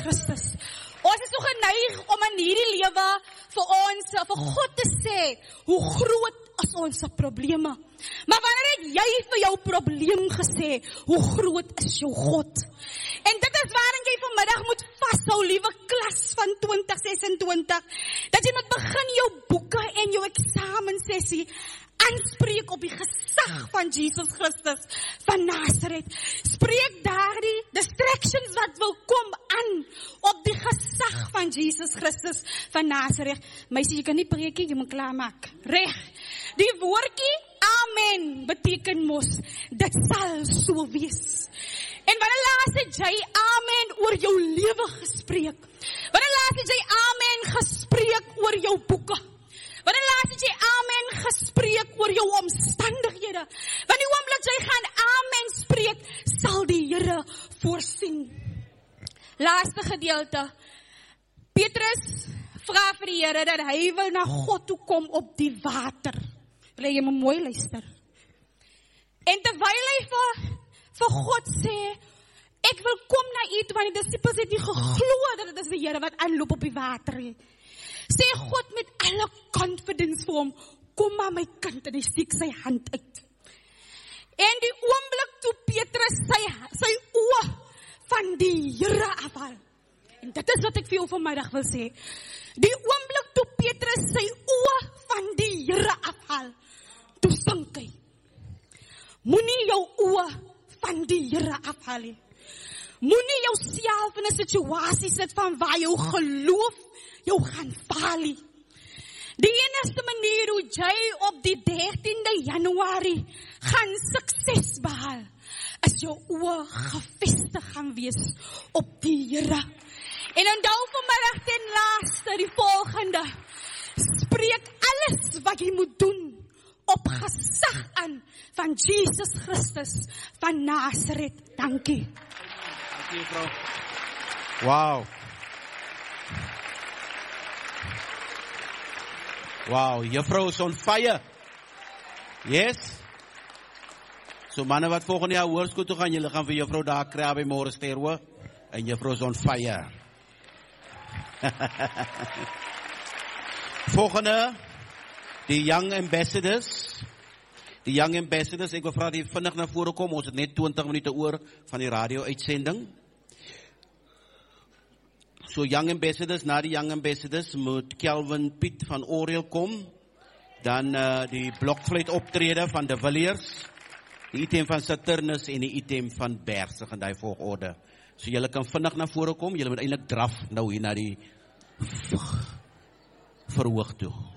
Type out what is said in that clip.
Christus. Ons is so geneig om in hierdie lewe vir God te sê, hoe groot is ons probleme. Maar wanneer het jy vir jou probleem gesê, hoe groot is jou God? En dit is waarin jy vanmiddag moet vashou, liewe klas van 2026, dat jy moet begin jou boeke en jou examensessie aanspreek op die gesag van Jesus Christus van Nazareth. Spreek daardie distractions wat wil kom aan op die gesag van Jesus Christus van Nazareth. Meisie, jy kan nie preekie, jy moet klaarmaak. Reg. Die woordjie amen beteken mos, dit sal so wees. En wanneer laas het jy amen oor jou lewe gespreek? Wanneer laas het jy amen gespreek oor jou boeke? Wanneer laas het jy amen gespreek oor jou omstandighede? Want die oomblik jy gaan amen spreek, sal die Here voorsien. Laaste gedeelte. Petrus vra vir die Here dat hy wil na God toe kom op die water. Wil jy my mooi luister? En terwyl hy vir God sê, ek wil kom na u toe, want die disippels het nie geglo dat dit is die Here wat aanloop op die water nie. Sê God met alle confidence vir hom, kom maar my kind, en hy steek sy hand uit. En die oomblik toe Petrus sy oë van die Here afhaal. En dit is wat ek vir jou vanmiddag wil sê. Die oomblik toe Petrus sy oë van die Here afhaal, toe sink hy. Moenie jou oë van die Here afhaal nie. Moenie jouself in 'n situasie sit van waar jou geloof jou gaan faal nie. Die enigste manier hoe jy op die 13de Januarie gaan sukses behaal, is jou oë gefestig gaan wees op die Here. En onthou vanmiddag ten laaste die volgende. Spreek alles wat jy moet doen op gesag aan van Jesus Christus van Nazareth. Dankie. Dankie, juffrou. Wow. Wow, juffrou is on fire. Yes. So manne wat volgende jaar hoërskool toe gaan, julle gaan vir juffrou daar kry by Morester hoor. En juffrou is on fire. Volgende, die Young Ambassadors. Die Young Ambassadors, ek wil vra die vinnig na vore kom, ons het net 20 minute oor van die radio-uitsending. So Young Ambassadors, na die Young Ambassadors moet Kelvin Piet van Oriel kom, dan die blokfluit optrede van De Villiers, die item van Saturnus en die item van Bergsig in die volgorde. So julle kan vinnig na vore kom, julle moet eintlik draf nou hier na die verhoog toe.